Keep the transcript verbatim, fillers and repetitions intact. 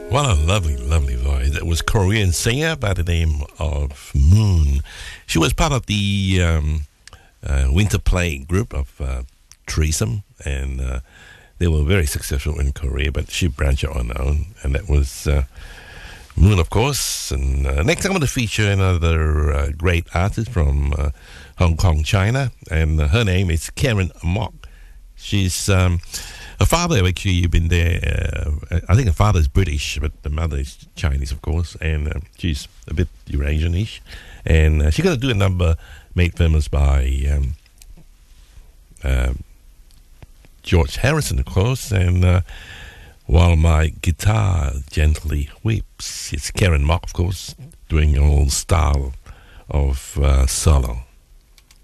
What a lovely, lovely voice. It was a Korean singer by the name of Moon. She was part of the um, uh, Winter Play group of uh, Threesome, and uh, they were very successful in Korea, but she branched out on her own, and that was uh, Moon, of course. And uh, next I'm going to feature another uh, great artist from uh, Hong Kong, China, and uh, her name is Karen Mok. She's... Um, Her father, actually, you've been there. Uh, I think her father is British, but the mother is Chinese, of course, and uh, she's a bit Eurasian-ish. And uh, she's going to do a number made famous by um, uh, George Harrison, of course. And uh, while my guitar gently weeps, it's Karen Mok, of course, doing an old style of uh, solo.